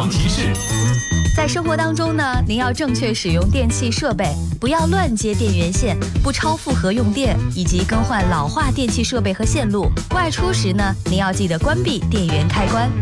防提示。 在生活当中呢，您要正确使用电器设备，不要乱接电源线，不超负荷用电，以及更换老化电器设备和线路。外出时呢，您要记得关闭电源开关。